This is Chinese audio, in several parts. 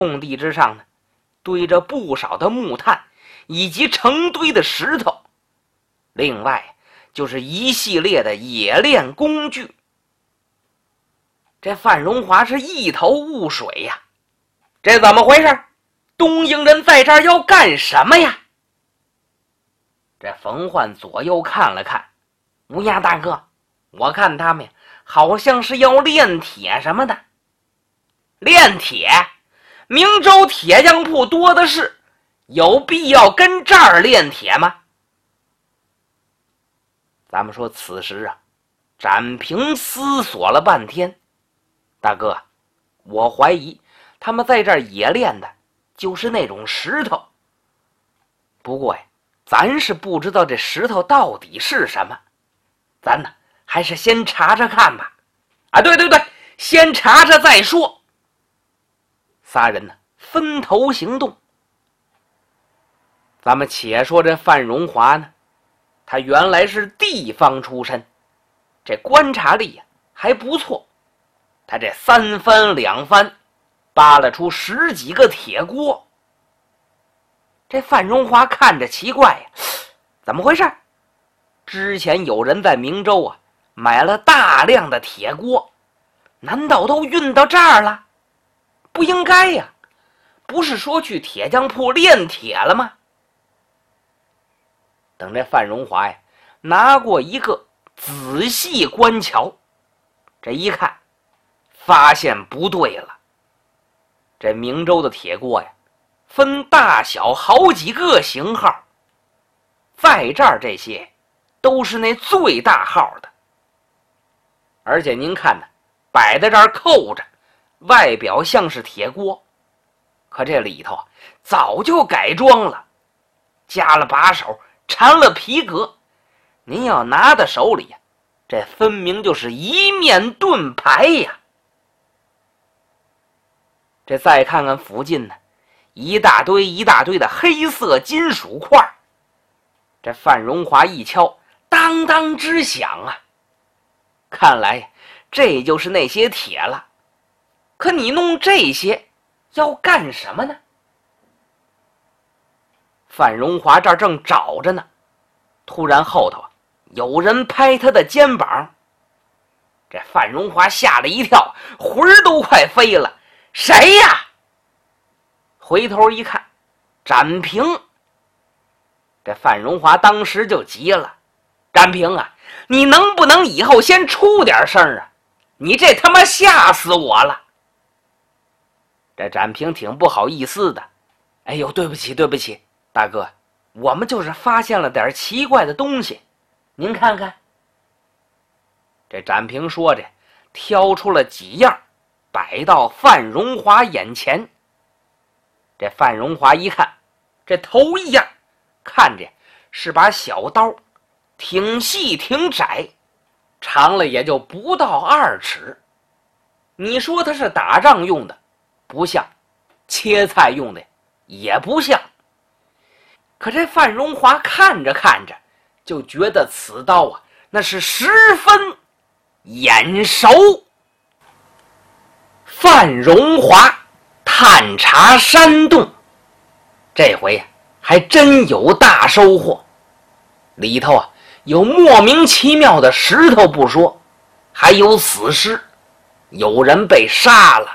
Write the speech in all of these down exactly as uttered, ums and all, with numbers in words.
空地之上呢，堆着不少的木炭以及成堆的石头，另外就是一系列的冶炼工具。这范荣华是一头雾水呀，这怎么回事？东瀛人在这儿要干什么呀？这冯焕左右看了看，乌鸦大哥，我看他们好像是要炼铁什么的。炼铁？明州铁匠铺多的是，有必要跟这儿炼铁吗？咱们说此时啊，展平思索了半天，大哥，我怀疑他们在这儿冶炼的就是那种石头。不过呀，咱是不知道这石头到底是什么，咱呢还是先查查看吧。啊，对对对，先查查再说。仨人呢分头行动。咱们且说这范荣华呢，他原来是地方出身，这观察力呀还不错。他这三番两番扒拉出十几个铁锅。这范荣华看着奇怪呀，怎么回事？之前有人在明州啊买了大量的铁锅，难道都运到这儿了？不应该呀，不是说去铁匠铺炼铁了吗？等这范荣华呀拿过一个仔细观瞧，这一看发现不对了。这明州的铁锅呀分大小好几个型号，在这儿这些都是那最大号的。而且您看呢，摆在这儿扣着，外表像是铁锅，可这里头早就改装了，加了把手，缠了皮革。您要拿到手里，这分明就是一面盾牌呀。这再看看附近呢，一大堆一大堆的黑色金属块。这范荣华一敲，当当之响啊！看来这就是那些铁了。可你弄这些要干什么呢？范荣华这儿正找着呢，突然后头有人拍他的肩膀。这范荣华吓了一跳，魂儿都快飞了。谁呀？回头一看，展平。这范荣华当时就急了，展平啊，你能不能以后先出点声啊？你这他妈吓死我了。这展平挺不好意思的，哎呦，对不起对不起，大哥，我们就是发现了点奇怪的东西，您看看。这展平说着，挑出了几样摆到范荣华眼前。这范荣华一看，这头一样看着是把小刀，挺细挺窄，长了也就不到二尺。你说它是打仗用的不像，切菜用的也不像。可这范荣华看着看着就觉得此刀啊那是十分眼熟。范荣华探查山洞，这回啊还真有大收获。里头啊有莫名其妙的石头不说，还有死尸，有人被杀了。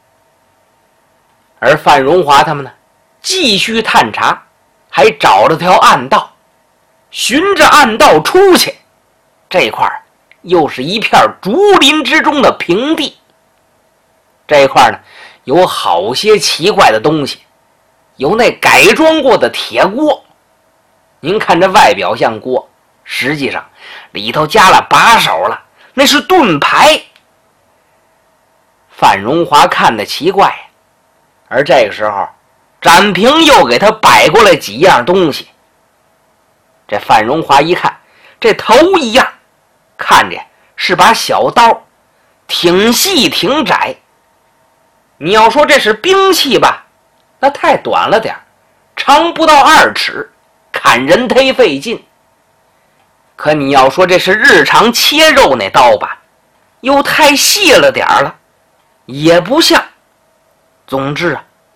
而范荣华他们呢继续探查，还找了条暗道，循着暗道出去。这块又是一片竹林之中的平地。这块呢有好些奇怪的东西，有那改装过的铁锅。您看这外表像锅，实际上里头加了把手了，那是盾牌。范荣华看得奇怪，而这个时候展平又给他摆过来几样东西。这范荣华一看，这头一样看着是把小刀，挺细挺窄。你要说这是兵器吧，那太短了点，长不到二尺，砍人忒费劲。可你要说这是日常切肉那刀吧，又太细了点了，也不像。总之啊，